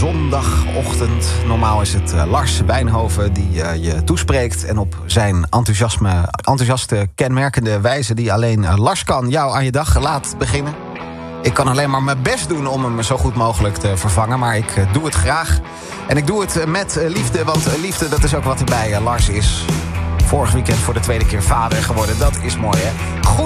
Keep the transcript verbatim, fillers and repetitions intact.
zondagochtend. Normaal is het uh, Lars Wijnhoven die uh, je toespreekt. En op zijn enthousiasme, enthousiaste, kenmerkende wijze die alleen uh, Lars kan, jou aan je dag laat beginnen. Ik kan alleen maar mijn best doen om hem zo goed mogelijk te vervangen. Maar ik uh, doe het graag. En ik doe het uh, met uh, liefde. Want uh, liefde, dat is ook wat er bij uh, Lars is. Vorig weekend voor de tweede keer vader geworden. Dat is mooi, hè? Goed.